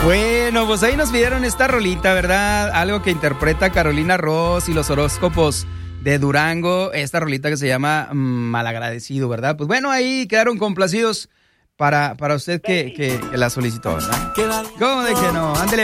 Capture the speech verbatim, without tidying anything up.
Bueno, pues ahí nos pidieron esta rolita, ¿verdad? Algo que interpreta Carolina Ross y los horóscopos de Durango. Esta rolita que se llama mm, Malagradecido, ¿verdad? Pues bueno, ahí quedaron complacidos para, para usted que, que, que la solicitó, ¿verdad? ¿Cómo de que no? Ándele.